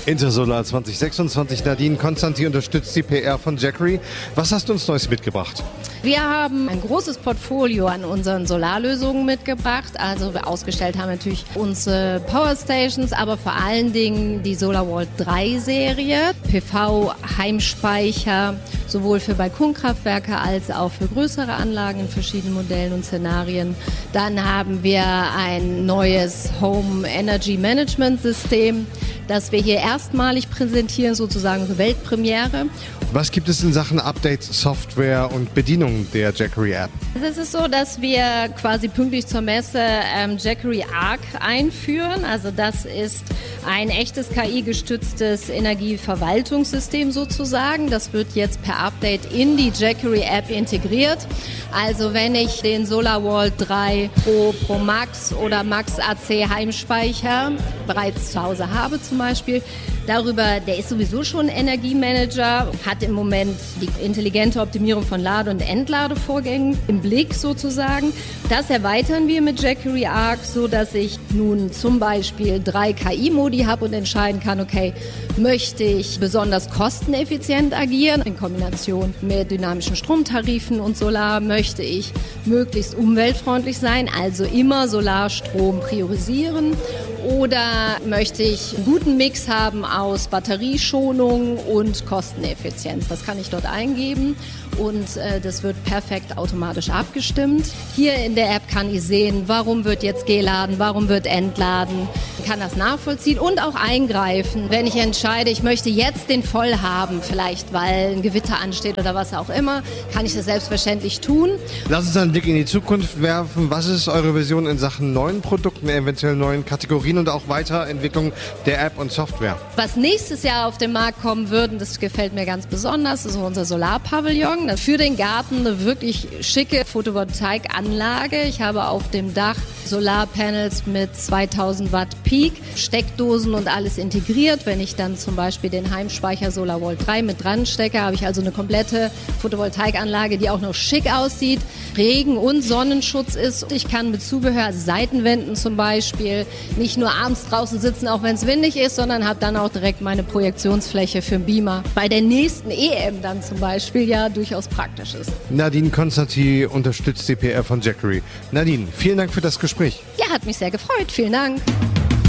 Intersolar 2026. Nadine Konstantin unterstützt die PR von Jackery. Was hast du uns Neues mitgebracht? Wir haben ein großes Portfolio an unseren Solarlösungen mitgebracht. Also wir ausgestellt haben natürlich unsere Powerstations, aber vor allen Dingen die SolarVault 3 Serie. PV-Heimspeicher, sowohl für Balkonkraftwerke als auch für größere Anlagen in verschiedenen Modellen und Szenarien. Dann haben wir ein neues Home Energy Management System, das wir hier erstmalig präsentieren, sozusagen eine Weltpremiere. Was gibt es in Sachen Updates, Software und Bedienung der Jackery App? Es ist so, dass wir quasi pünktlich zur Messe Jackery Arc einführen. Also das ist ein echtes KI-gestütztes Energieverwaltungssystem sozusagen. Das wird jetzt per Update in die Jackery App integriert. Also wenn ich den SolarVault 3 Pro Max oder Max AC Heimspeicher bereits zu Hause habe zum Beispiel, der ist sowieso schon Energiemanager, hat im Moment die intelligente Optimierung von Lade- und Entladevorgängen im Blick sozusagen. Das erweitern wir mit Jackery Arc, so dass ich nun zum Beispiel 3 KI-Modi habe und entscheiden kann, okay, möchte ich besonders kosteneffizient agieren in Kombination mit dynamischen Stromtarifen und Solar, möchte ich möglichst umweltfreundlich sein, also immer Solarstrom priorisieren, oder möchte ich einen guten Mix haben aus Batterieschonung und Kosteneffizienz. Das kann ich dort eingeben und das wird perfekt automatisch abgestimmt. Hier in der App kann ich sehen, warum wird jetzt geladen, warum wird entladen. Ich kann das nachvollziehen und auch eingreifen, wenn ich entscheide, ich möchte jetzt den voll haben, vielleicht weil ein Gewitter ansteht oder was auch immer, kann ich das selbstverständlich tun. Lass uns einen Blick in die Zukunft werfen. Was ist eure Vision in Sachen neuen Produkten, eventuell neuen Kategorien und auch Weiterentwicklung der App und Software? Was nächstes Jahr auf den Markt kommen wird, und das gefällt mir ganz besonders, ist unser Solarpavillon. Das ist für den Garten eine wirklich schicke Photovoltaikanlage. Ich habe auf dem Dach Solarpanels mit 2000 Watt Peak, Steckdosen und alles integriert. Wenn ich dann zum Beispiel den Heimspeicher SolarVault 3 mit dran stecke, habe ich also eine komplette Photovoltaikanlage, die auch noch schick aussieht, Regen- und Sonnenschutz ist. Ich kann mit Zubehör, also Seitenwänden zum Beispiel, nicht nur abends draußen sitzen, auch wenn es windig ist, sondern habe dann auch direkt meine Projektionsfläche für den Beamer. Bei der nächsten EM dann zum Beispiel ja durchaus praktisch ist. Nadine Konstantin unterstützt die PR von Jackery. Nadine, vielen Dank für das Gespräch. Ja, hat mich sehr gefreut. Vielen Dank.